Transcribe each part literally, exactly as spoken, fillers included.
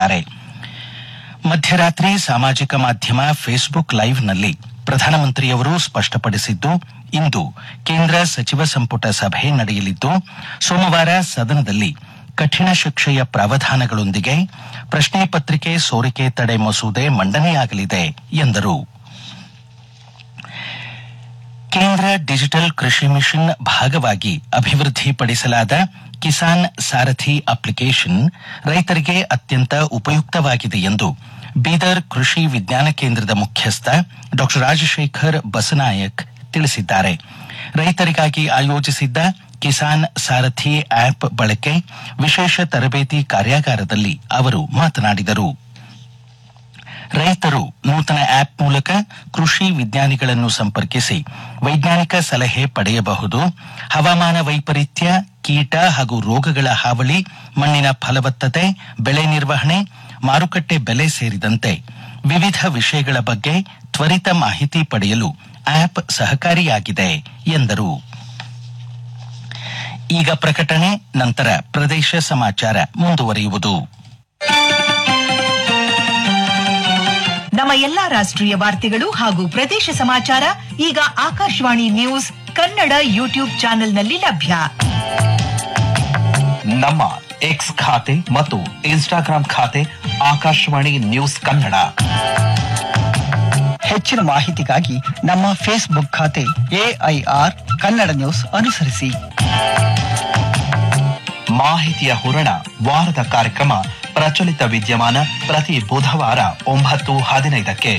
ತಿಳಿಸಿದ್ದಾರೆ. ಮಧ್ಯರಾತ್ರಿ ಸಾಮಾಜಿಕ ಮಾಧ್ಯಮ ಫೇಸ್ಬುಕ್ ಲೈವ್ನಲ್ಲಿ ಪ್ರಧಾನಮಂತ್ರಿಯವರು ಸ್ಪಷ್ಟಪಡಿಸಿದ್ದು, ಇಂದು ಕೇಂದ್ರ ಸಚಿವ ಸಂಪುಟ ಸಭೆ ನಡೆಯಲಿದ್ದು, ಸೋಮವಾರ ಸದನದಲ್ಲಿ ಕಠಿಣ ಶಿಕ್ಷೆಯ ಪ್ರಾವಧಾನಗಳೊಂದಿಗೆ ಪ್ರಶ್ನೆ ಪತ್ರಿಕೆ ಸೋರಿಕೆ ತಡೆ ಮಸೂದೆ ಮಂಡನೆಯಾಗಲಿದೆ ಎಂದರು. ಕೇಂದ್ರ ಡಿಜಿಟಲ್ ಕೃಷಿ ಮಿಷನ್ ಭಾಗವಾಗಿ ಅಭಿವೃದ್ಧಿಪಡಿಸಲಾದ ಕಿಸಾನ್ ಸಾರಥಿ ಅಪ್ಲಿಕೇಶನ್ ರೈತರಿಗೆ ಅತ್ಯಂತ ಉಪಯುಕ್ತವಾಗಿದೆ ಎಂದು ಬೀದರ್ ಕೃಷಿ ವಿಜ್ಞಾನ ಕೇಂದ್ರದ ಮುಖ್ಯಸ್ಥ ಡಾ ರಾಜಶೇಖರ್ ಬಸನಾಯಕ್ ತಿಳಿಸಿದ್ದಾರೆ. ರೈತರಿಗಾಗಿ ಆಯೋಜಿಸಿದ್ದ ಕಿಸಾನ್ ಸಾರಥಿ ಆಪ್ ಬಳಕೆ ವಿಶೇಷ ತರಬೇತಿ ಕಾರ್ಯಾಗಾರದಲ್ಲಿ ಅವರು ಮಾತನಾಡಿದರು. ರೈತರು ನೂತನ ಆಪ್ ಮೂಲಕ ಕೃಷಿ ವಿಜ್ಞಾನಿಗಳನ್ನು ಸಂಪರ್ಕಿಸಿ ವೈಜ್ಞಾನಿಕ ಸಲಹೆ ಪಡೆಯಬಹುದು. ಹವಾಮಾನ ವೈಪರೀತ್ಯ, ಕೀಟ ಹಾಗೂ ರೋಗಗಳ ಹಾವಳಿ, ಮಣ್ಣಿನ ಫಲವತ್ತತೆ, ಬೆಳೆ ನಿರ್ವಹಣೆ, ಮಾರುಕಟ್ಟೆ ಬೆಲೆ ಸೇರಿದಂತೆ ವಿವಿಧ ವಿಷಯಗಳ ಬಗ್ಗೆ ತ್ವರಿತ ಮಾಹಿತಿ ಪಡೆಯಲು ಆಪ್ ಸಹಕಾರಿಯಾಗಿದೆ ಎಂದರು. ಈಗ ಪ್ರಕಟಣೆ, ನಂತರ ಪ್ರದೇಶ ಸಮಾಚಾರ ಮುಂದುವರಿಯುವುದು. ನಮ್ಮ ಎಲ್ಲಾ ರಾಷ್ಟ್ರೀಯ ವಾರ್ತೆಗಳು ಹಾಗೂ ಪ್ರದೇಶ ಸಮಾಚಾರ ಈಗ ಆಕಾಶವಾಣಿ ನ್ಯೂಸ್ ಕನ್ನಡ ಯೂಟ್ಯೂಬ್ ಚಾನೆಲ್ನಲ್ಲಿ ಲಭ್ಯ. ನಮ್ಮ ಎಕ್ಸ್ ಖಾತೆ ಮತ್ತು ಇನ್ಸ್ಟಾಗ್ರಾಂ ಖಾತೆ ಆಕಾಶವಾಣಿ ನ್ಯೂಸ್ ಕನ್ನಡ. ಹೆಚ್ಚಿನ ಮಾಹಿತಿಗಾಗಿ ನಮ್ಮ ಫೇಸ್ಬುಕ್ ಖಾತೆ ಎಐಆರ್ ಕನ್ನಡ ನ್ಯೂಸ್ ಅನುಸರಿಸಿ. ಮಾಹಿತಿಯ ಹೂರಣ ವಾರದ ಕಾರ್ಯಕ್ರಮ ಪ್ರಚಲಿತ ವಿದ್ಯಮಾನ ಪ್ರತಿ ಬುಧವಾರ ಒಂಬತ್ತು ಹದಿನೈದಕ್ಕೆ.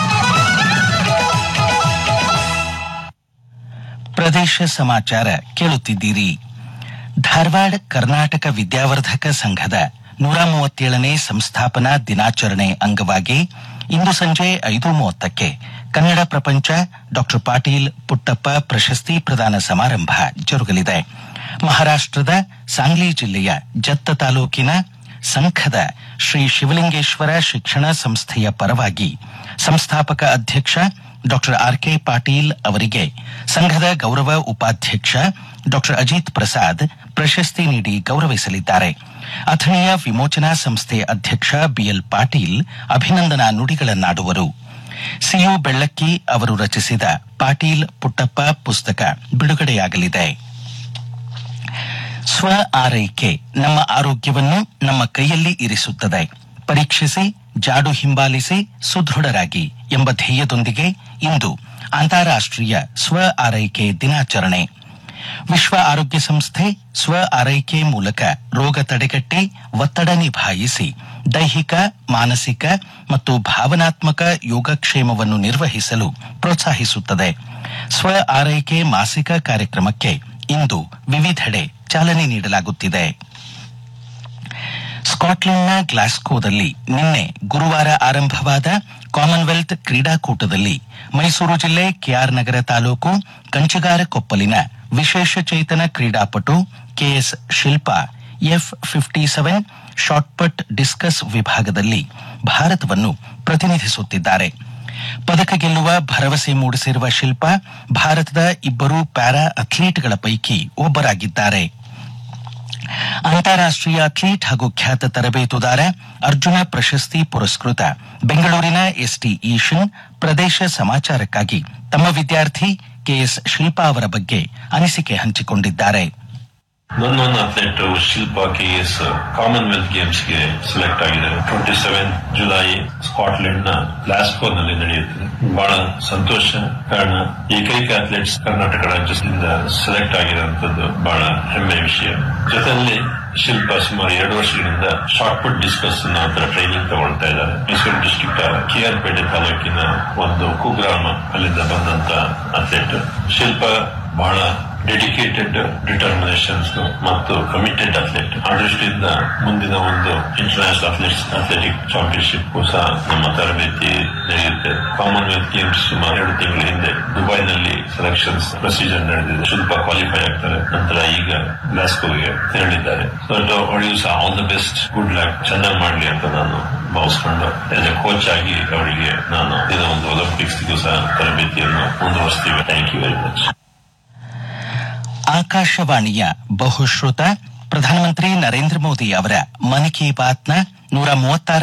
ಪ್ರದೇಶ ಸಮಾಚಾರ ಕೇಳುತ್ತಿದ್ದೀರಿ. ಧಾರವಾಡ ಕರ್ನಾಟಕ ವಿದ್ಯಾವರ್ಧಕ ಸಂಘದ ನೂರ ಮೂವತ್ತೇಳನೇ ಸಂಸ್ಥಾಪನಾ ದಿನಾಚರಣೆ ಅಂಗವಾಗಿ ಇಂದು ಸಂಜೆ ಐದು ಮೂವತ್ತಕ್ಕೆ ಕನ್ನಡ ಪ್ರಪಂಚ ಡಾ ಪಾಟೀಲ್ ಪುಟ್ಟಪ್ಪ ಪ್ರಶಸ್ತಿ ಪ್ರದಾನ ಸಮಾರಂಭ ಜರುಗಲಿದೆ. ಮಹಾರಾಷ್ಟದ ಸಾಂಗ್ಲಿ ಜಿಲ್ಲೆಯ ಜತ್ತ ತಾಲೂಕಿನ ಸಂಘದ ಶ್ರೀ ಶಿವಲಿಂಗೇಶ್ವರ ಶಿಕ್ಷಣ ಸಂಸ್ಥೆಯ ಪರವಾಗಿ ಸಂಸ್ಥಾಪಕ ಅಧ್ಯಕ್ಷ ಡಾ ಆರ್ ಕೆ ಪಾಟೀಲ್ ಅವರಿಗೆ ಸಂಘದ ಗೌರವ ಉಪಾಧ್ಯಕ್ಷ ಡಾ ಅಜಿತ್ ಪ್ರಸಾದ್ ಪ್ರಶಸ್ತಿ ನೀಡಿ ಗೌರವಿಸಲಿದ್ದಾರೆ. ಅಥಣಿಯ ವಿಮೋಚನಾ ಸಂಸ್ಥೆ ಅಧ್ಯಕ್ಷ ಬಿಎಲ್ ಪಾಟೀಲ್ ಅಭಿನಂದನಾ ನುಡಿಗಳನ್ನಾಡುವರು. ಸಿಯು ಬೆಳ್ಳಕ್ಕಿ ಅವರು ರಚಿಸಿದ ಪಾಟೀಲ್ ಪುಟ್ಟಪ್ಪ ಪುಸ್ತಕ ಬಿಡುಗಡೆಯಾಗಲಿದೆ. ಸ್ವ ಆರೈಕೆ ನಮ್ಮ ಆರೋಗ್ಯವನ್ನು ನಮ್ಮ ಕೈಯಲ್ಲಿ ಇರಿಸುತ್ತದೆ. ಪರೀಕ್ಷಿಸಿ, ಜಾಡು ಹಿಂಬಾಲಿಸಿ, ಸುದೃಢರಾಗಿ ಎಂಬ ಧ್ಯೇಯದೊಂದಿಗೆ ಇಂದು ಅಂತಾರಾಷ್ಟೀಯ ಸ್ವ ಆರೈಕೆ ದಿನಾಚರಣೆ. ವಿಶ್ವ ಆರೋಗ್ಯ ಸಂಸ್ಥೆ ಸ್ವ ಆರೈಕೆ ಮೂಲಕ ರೋಗ ತಡೆಗಟ್ಟಿ, ಒತ್ತಡ ನಿಭಾಯಿಸಿ, ದೈಹಿಕ, ಮಾನಸಿಕ ಮತ್ತು ಭಾವನಾತ್ಮಕ ಯೋಗಕ್ಷೇಮವನ್ನು ನಿರ್ವಹಿಸಲು ಪ್ರೋತ್ಸಾಹಿಸುತ್ತದೆ. ಸ್ವ ಆರೈಕೆ ಮಾಸಿಕ ಕಾರ್ಯಕ್ರಮಕ್ಕೆ ಇಂದು ವಿವಿಧೆಡೆ ಚಾಲನೆ ನೀಡಲಾಗುತ್ತಿದೆ. ಸ್ಕಾಟ್ಲೆಂಡ್ನ ಗ್ಲಾಸ್ಕೋದಲ್ಲಿ ನಿನ್ನೆ ಗುರುವಾರ ಆರಂಭವಾದ ಕಾಮನ್ವೆಲ್ತ್ ಕ್ರೀಡಾಕೂಟದಲ್ಲಿ ಮೈಸೂರು ಜಿಲ್ಲೆ ಕೆಆರ್ ನಗರ ತಾಲೂಕು ಕಂಚಿಗಾರಕೊಪ್ಪಲಿನ ವಿಶೇಷ ಚೇತನ ಕ್ರೀಡಾಪಟು KS Shilpa F fifty seven shot put discuss ವಿಭಾಗದಲ್ಲಿ ಭಾರತವನ್ನು ಪ್ರತಿನಿಧಿಸುತ್ತಿದ್ದಾರೆ. ಪದಕ ಗೆಲ್ಲುವ ಭರವಸೆ ಮೂಡಿಸಿರುವ ಶಿಲ್ಪಾ ಭಾರತದ ಇಬ್ಬರು ಪ್ಯಾರಾ ಅಥ್ಲೀಟ್ಗಳ ಪೈಕಿ ಒಬ್ಬರಾಗಿದ್ದಾರೆ. ಅಂತಾರಾಷ್ಟೀಯ ಅಥ್ಲೀಟ್ ಹಾಗೂ ಖ್ಯಾತ ತರಬೇತುದಾರ, ಅರ್ಜುನ ಪ್ರಶಸ್ತಿ ಪುರಸ್ಕೃತ ಬೆಂಗಳೂರಿನ ಎಸ್ಟಿ ಈಶನ್ ಪ್ರದೇಶ ಸಮಾಚಾರಕ್ಕಾಗಿ ತಮ್ಮ ವಿದ್ಯಾರ್ಥಿ ಕೆಎಸ್ ಶಿಲ್ಪಾ ಅವರ ಬಗ್ಗೆ ಅನಿಸಿಕೆ ಹಂಚಿಕೊಂಡಿದ್ದಾರೆ. ನನ್ನೊಂದು athlete Shilpa KS Commonwealth games ಗೆ ಸೆಲೆಕ್ಟ್ ಆಗಿದ್ದಾರೆ. ಟ್ವೆಂಟಿ ಸೆವೆನ್ ಜುಲೈ ಸ್ಕಾಟ್ಲೆಂಡ್ ನ ಗ್ಲಾಸ್ಗೋ ನಲ್ಲಿ ನಡೆಯುತ್ತದೆ. ಬಹಳ ಸಂತೋಷ, ಕಾರಣ ಏಕೈಕ ಅಥ್ಲೆಟ್ಸ್ ಕರ್ನಾಟಕ ರಾಜ್ಯದಿಂದ ಸೆಲೆಕ್ಟ್ ಆಗಿರುವಂತದ್ದು ಬಹಳ ಹೆಮ್ಮೆಯ ವಿಷಯ. ಜೊತೆಯಲ್ಲಿ ಶಿಲ್ಪಾ ಸುಮಾರು ಎರಡು ವರ್ಷಗಳಿಂದ ಶಾರ್ಟ್ ಪುಟ್ ಡಿಸ್ಕಸ್ ನಂತರ ಟ್ರೈನಿಂಗ್ ತಗೊಳ್ತಾ ಇದ್ದಾರೆ. ಮೈಸೂರು ಡಿಸ್ಟ್ರಿಕ್ಟ್ ಕೆಆರ್ಪೇಟೆ ತಾಲೂಕಿನ ಒಂದು ಕುಗ್ರಾಮ, ಅಲ್ಲಿಂದ ಬಂದಂತ ಅಥ್ಲೆಟ್ ಶಿಲ್ಪಾ ಬಹಳ ಡೆಡಿಕೇಟೆಡ್, ಡಿಟರ್ಮಿನೇಷನ್ಸ್ ಮತ್ತು ಕಮಿಟೆಡ್ ಅಥ್ಲೆಟ್. ಆ ದೃಷ್ಟಿಯಿಂದ ಮುಂದಿನ ಒಂದು ಇಂಟರ್ನ್ಯಾಷನಲ್ ಅಥ್ಲೆಟ್ಸ್ ಅಥ್ಲೆಟಿಕ್ ಚಾಂಪಿಯನ್ಶಿಪ್ ಸಹ ನಮ್ಮ ತರಬೇತಿ ನಡೆಯುತ್ತೆ. ಕಾಮನ್ವೆಲ್ತ್ ಗೇಮ್ಸ್ ಸುಮಾರು ಎರಡು ತಿಂಗಳ ಹಿಂದೆ ದುಬೈನಲ್ಲಿ ಸೆಲೆಕ್ಷನ್ಸ್ ಪ್ರೊಸೀಜರ್ ನಡೆದಿದೆ. ಶಿಲ್ಪಾ ಕ್ವಾಲಿಫೈ ಆಗ್ತಾರೆ. ನಂತರ ಈಗ ಗ್ಲಾಸ್ಗೋಗೆ ತೆರಳಿದ್ದಾರೆ. ಅವಳಿಗೂ ಸಹ all the best, good luck, ಚೆನ್ನಾಗಿ ಮಾಡ್ಲಿ ಅಂತ ನಾನು ಭಾವಿಸ್ಕೊಂಡು ಆಸ್ ಎ ಕೋಚ್ ಆಗಿ ಅವರಿಗೆ ನಾನು ದಿನ ಒಂದು ಒಲಿಂಪಿಕ್ಸ್ಗೂ ಸಹ ತರಬೇತಿಯನ್ನು ಮುಂದುವರಿಸ್ತೀವಿ. Thank you very much. ಆಕಾಶವಾಣಿಯ ಬಹುಶ್ರುತ ಪ್ರಧಾನಮಂತ್ರಿ ನರೇಂದ್ರ ಮೋದಿ ಅವರ ಮನ್ ಕಿ ಬಾತ್ನ ನೂರ ಮೂವತ್ತಾರ